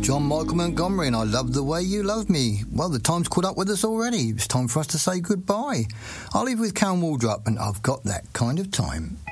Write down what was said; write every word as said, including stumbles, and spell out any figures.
John Michael Montgomery, and I Love the Way You Love Me. Well, the time's caught up with us already. It's time for us to say goodbye. I'll leave with Karen Waldrop, and I've Got That Kind of Time.